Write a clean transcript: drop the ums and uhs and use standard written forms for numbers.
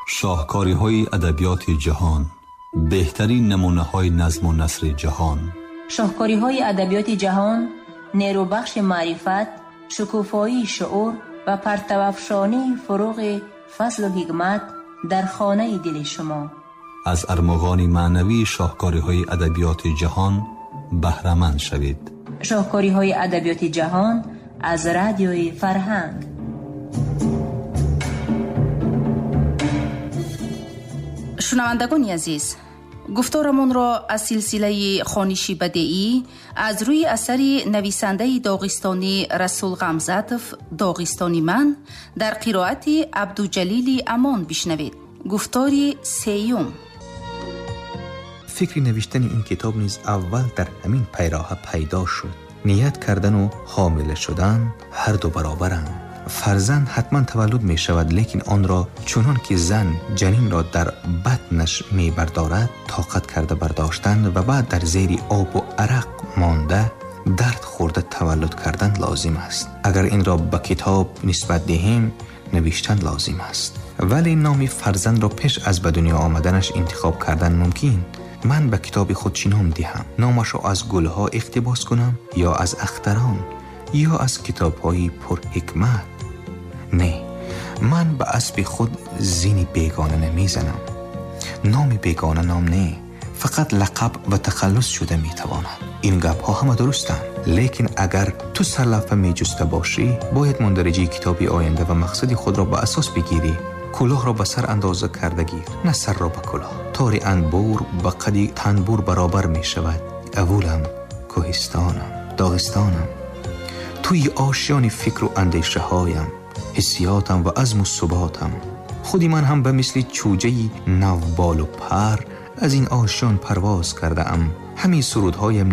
شاهکاری‌های ادبیات جهان، بهترین نمونه‌های نظم و نثر جهان. شاهکاری‌های ادبیات جهان نیروبخش معرفت، شکوفایی شعور و پرتوافشانی فروغ فضل و حکمت در خانه دل شما. از ارمغان معنوی شاهکاری‌های ادبیات جهان بهره‌مند شوید. شاهکاری‌های ادبیات جهان از رادیوی فرهنگ. شنوندگان عزیز، گفتارمون را از سلسله خوانشی بدیعی از روی اثری نویسنده داغستانی رسول غمزاتوف داغستانی من در قرائت عبدالجلیل امان بشنوید. گفتاری سیوم. فکر نوشتن این کتاب نیز اول در همین پیراه پیدا شد. نیت کردن و حامله شدن هر دو برابرند. فرزند حتما تولد می شود، لیکن آن را چنان که زن جنین را در بطنش می بردارد طاقت کرده برداشتن و بعد در زیر آب و عرق مانده درد خورده تولد کردن لازم است. اگر این را به کتاب نسبت دهیم نوشتن لازم است، ولی نام فرزند را پیش از به دنیا آمدنش انتخاب کردن ممکن. من به کتاب خود چی نام دهم؟ نامش را از گلها اقتباس کنم یا از اختران یا از کتاب‌های پر حکمت؟ نه، من به اسب خود زین بیگانه نمیزنم. نام بیگانه نام نه، فقط لقب و تخلص شده میتواند. این گپ ها همه درستند، لیکن اگر تو سرلفه میجسته باشی باید مندرجه کتابی آینده و مقصد خود را به اساس بگیری. کلاه را به سر اندازه کرده گیر، نه سر را به کلاه. تار انبور به قد تنبور برابر می شود. اولم کوهستانم، داغستانم، توی آشیان فکر و اندیشه هایم، حسیاتم و عزم و ثباتم. خودی من هم به مثل چوجه‌ای نو بال و پر از این آشیان پرواز کرده ام. همین سرودهایم